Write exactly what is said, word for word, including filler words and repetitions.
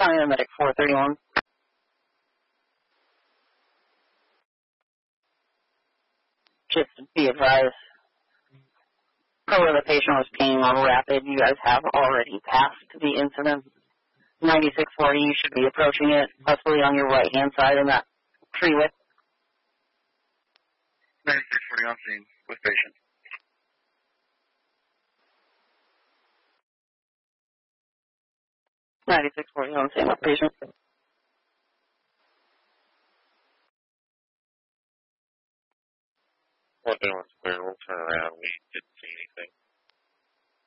County Medic four thirty-one. Just be advised, per where the patient was peeing on rapid, you guys have already passed the incident. ninety-six forty, you should be approaching it, possibly on your right-hand side in that freeway. ninety-six forty on scene with patient. ninety-six forty on scene with patient. One day was clear, we'll turn around, we didn't see anything.